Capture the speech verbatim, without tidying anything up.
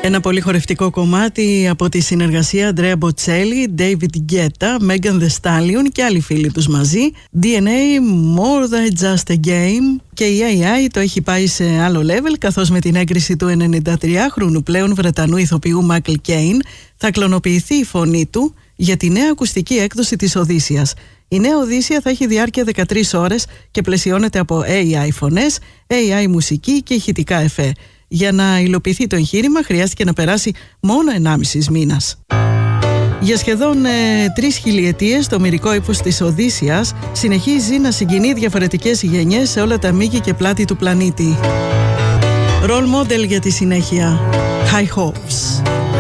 Ένα πολύ χορευτικό κομμάτι από τη συνεργασία Αντρέα Μποτσέλη, David Guetta, Megan Thee Stallion και άλλοι φίλοι τους μαζί. ντι εν έι, More Than Just a Game. Και η έι άι το έχει πάει σε άλλο level, καθώς με την έγκριση του ενενηντατριάχρονου πλέον Βρετανού ηθοποιού Michael Caine θα κλωνοποιηθεί η φωνή του για τη νέα ακουστική έκδοση της Οδύσσειας. Η νέα Οδύσσεια θα έχει διάρκεια δεκατρείς ώρες και πλαισιώνεται από έι άι φωνές, έι άι μουσική και ηχητικά εφέ. Για να υλοποιηθεί το εγχείρημα χρειάστηκε να περάσει μόνο ενάμισης μήνας. Για σχεδόν ε, τρεις χιλιετίες το ομηρικό ύφος της Οδύσσειας συνεχίζει να συγκινεί διαφορετικές γενιές σε όλα τα μήκη και πλάτη του πλανήτη. Role model για τη συνέχεια. High Hopes.